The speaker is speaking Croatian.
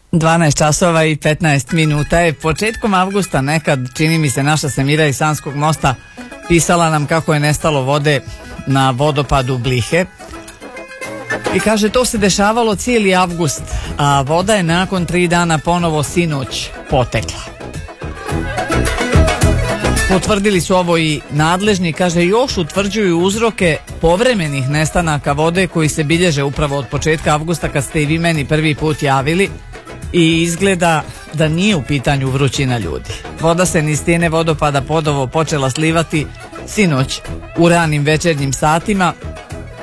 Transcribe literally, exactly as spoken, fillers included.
dvanaest časova i petnaest minuta je. Početkom avgusta nekad, čini mi se, naša Semira iz Sanskog mosta pisala nam kako je nestalo vode na vodopadu Blihe. I kaže, to se dešavalo cijeli avgust, a voda je nakon tri dana ponovo sinoć potekla. Potvrdili su ovo i nadležni, kaže, još utvrđuju uzroke povremenih nestanaka vode koji se bilježe upravo od početka avgusta kad ste i vi meni prvi put javili i izgleda da nije u pitanju vrućina ljudi. Voda se niz stijene vodopada ponovo počela slivati sinoć u ranim večernjim satima